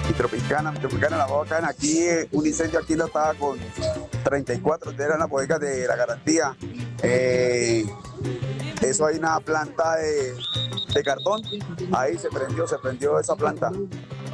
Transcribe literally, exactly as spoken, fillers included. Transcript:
y Tropicana, Tropicana la boca. Aquí eh, un incendio aquí lo estaba con treinta y cuatro, eran las bodegas de la garantía. Eh, eso hay una planta de, de cartón, ahí se prendió, se prendió esa planta.